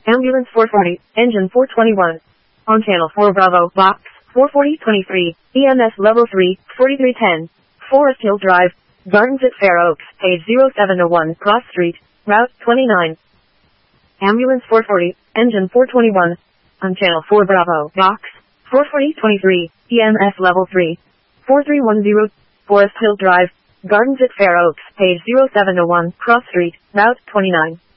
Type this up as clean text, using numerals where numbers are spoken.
Ambulance 440, Engine 421. On Channel 4 Bravo, Box 44023, EMS Level 3, 4310. Forest Hill Drive, Gardens at Fair Oaks, page 0701, Cross Street, Route 29. Ambulance 440, Engine 421. On Channel 4 Bravo, Box 44023, EMS Level 3, 4310, Forest Hill Drive, Gardens at Fair Oaks, page 0701, Cross Street, Route 29.